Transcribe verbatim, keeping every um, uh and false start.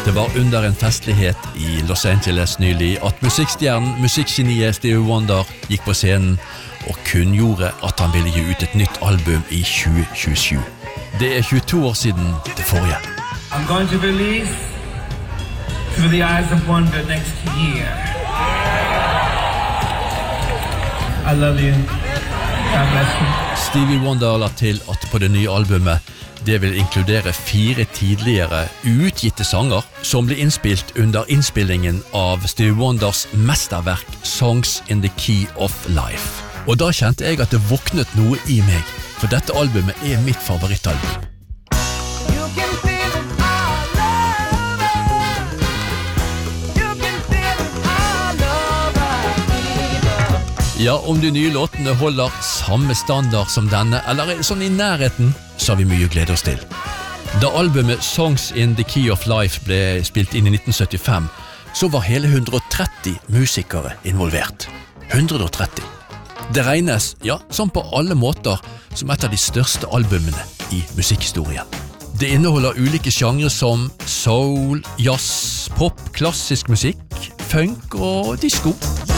Det var under en festlighet i Los Angeles nylig at musikkstjernen, musikkgeniet Stevie Wonder gikk på scenen og kunngjorde at han ville gi ut et nytt album i tjue tjuesju. Det er tjueto år siden det forrige. I'm going to release Through the Eyes of Wonder next year. I love you. God bless you. Stevie Wonder la til at på det nye albumet det vil inkludere fire tidligere uutgitte sanger som ble innspilt under innspillingen av Stevie Wonders mesterverk Songs in the Key of Life. Og da kjente jeg at det våknet noe i meg, for dette albumet er mitt favorittalbum. Ja, om de nye låtene holder samme standard som denne, eller sånn i nærheten, så har vi mye glede oss til. Da albumet Songs in the Key of Life ble spilt inn i nitten syttifem, så var hele hundre og tretti musikere involvert. hundre og tretti. Det regnes, ja, som på alle måter, som et av de største albumene i musikkhistorien. Det inneholder ulike genre som soul, jazz, pop, klassisk musikk, funk og disco.